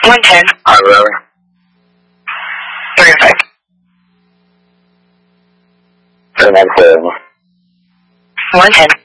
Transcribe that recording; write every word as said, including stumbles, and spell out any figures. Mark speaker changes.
Speaker 1: one ten.
Speaker 2: Hi, Larry.
Speaker 1: three oh five.
Speaker 2: Ten one seven.
Speaker 1: one ten.